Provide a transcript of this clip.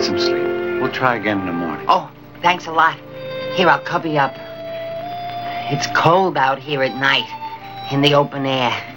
Get some sleep. We'll try again in the morning. Oh, thanks a lot. Here, I'll cover you up. It's cold out here at night, in the open air.